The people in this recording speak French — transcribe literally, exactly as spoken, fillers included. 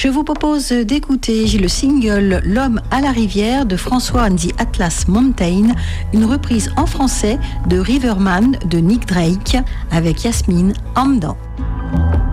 Je vous propose d'écouter le single L'homme à la rivière de François and the Atlas Mountain, une reprise en français de Riverman de Nick Drake avec Yasmine Hamdan.